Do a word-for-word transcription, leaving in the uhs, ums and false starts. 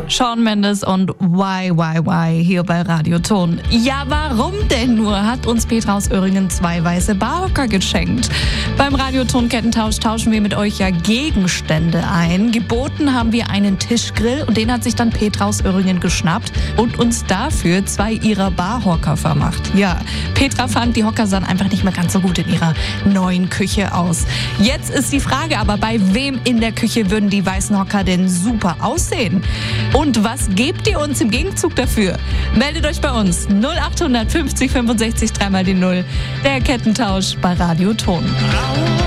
Shawn Mendes und Why, Why, Why hier bei Radio Ton. Ja, warum denn nur, hat uns Petra aus Öhringen zwei weiße Barhocker geschenkt. Beim Radio Ton Kettentausch tauschen wir mit euch ja Gegenstände ein. Geboten haben wir einen Tischgrill und den hat sich dann Petra aus Öhringen geschnappt und uns dafür zwei ihrer Barhocker vermacht. Ja, Petra fand, die Hocker sahen einfach nicht mehr ganz so gut in ihrer neuen Küche aus. Jetzt ist die Frage aber, bei wem in der Küche würden die weißen Hocker denn super aussehen? Und was gebt ihr uns im Gegenzug dafür? Meldet euch bei uns null acht fünfzig fünfundsechzig dreimal die Null. Der Kettentausch bei Radio Ton.